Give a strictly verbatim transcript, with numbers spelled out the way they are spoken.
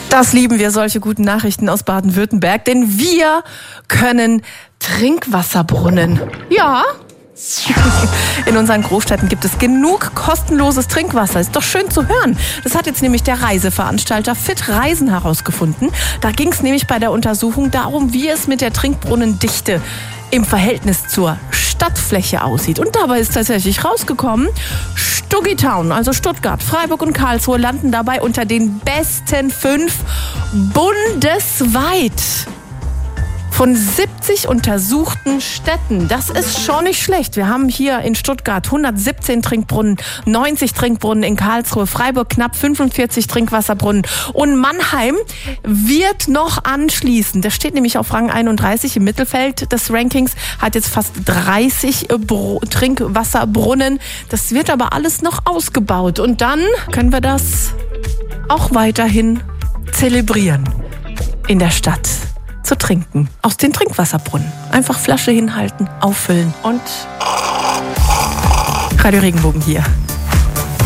Das lieben wir, solche guten Nachrichten aus Baden-Württemberg, denn wir können Trinkwasserbrunnen. Ja. In unseren Großstädten gibt es genug kostenloses Trinkwasser. Ist doch schön zu hören. Das hat jetzt nämlich der Reiseveranstalter Fit Reisen herausgefunden. Da ging es nämlich bei der Untersuchung darum, wie es mit der Trinkbrunnendichte im Verhältnis zur Stadtfläche aussieht. Und dabei ist tatsächlich rausgekommen, Stuggitown, also Stuttgart, Freiburg und Karlsruhe, landen dabei unter den besten fünf bundesweit. Von siebzig untersuchten Städten. Das ist schon nicht schlecht. Wir haben hier in Stuttgart hundertsiebzehn Trinkbrunnen, neunzig Trinkbrunnen in Karlsruhe, Freiburg knapp fünfundvierzig Trinkwasserbrunnen. Und Mannheim wird noch anschließen. Das steht nämlich auf Rang einunddreißig im Mittelfeld des Rankings, hat jetzt fast dreißig Br- Trinkwasserbrunnen. Das wird aber alles noch ausgebaut. Und dann können wir das auch weiterhin zelebrieren in der Stadt. Zu trinken. Aus den Trinkwasserbrunnen. Einfach Flasche hinhalten, auffüllen und Radio Regenbogen hier.